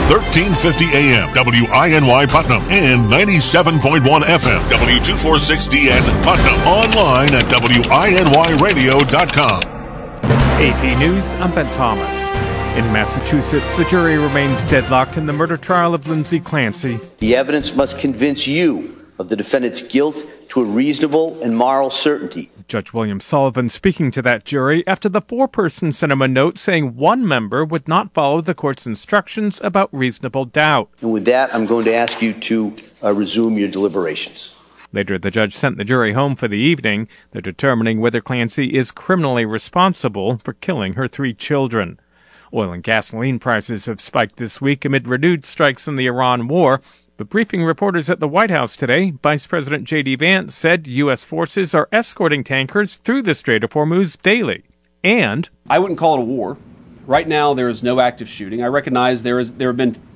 1350 AM, WINY Putnam, and 97.1 FM, W246DN Putnam. Online at WINYradio.com. AP News, I'm Ben Thomas. In Massachusetts, the jury remains deadlocked in the murder trial of Lindsay Clancy. The evidence must convince you of the defendant's guilt to a reasonable and moral certainty. Judge William Sullivan speaking to that jury after the foreperson sent him a note saying one member would not follow the court's instructions about reasonable doubt. And with that, I'm going to ask you to resume your deliberations. Later, the judge sent the jury home for the evening. They're determining whether Clancy is criminally responsible for killing her 3 children. Oil and gasoline prices have spiked this week amid renewed strikes in the Iran war. But briefing reporters at the White House today, Vice President J.D. Vance said U.S. forces are escorting tankers through the Strait of Hormuz daily. And I wouldn't call it a war. Right now, there is no active shooting. I recognize there have been